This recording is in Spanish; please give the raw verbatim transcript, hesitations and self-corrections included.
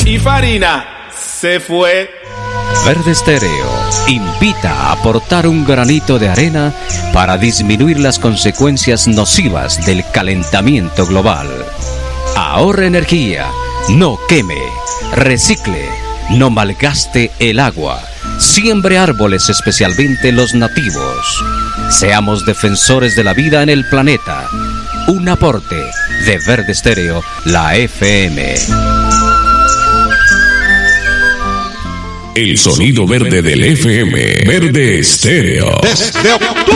y Farina se fue. Verde Stereo invita a aportar un granito de arena para disminuir las consecuencias nocivas del calentamiento global. Ahorre energía, no queme, recicle, no malgaste el agua, siembre árboles, especialmente los nativos. Seamos defensores de la vida en el planeta. Un aporte de Verde Stereo, la F M. El sonido verde del F M. Verde Stereo. Desde octubre.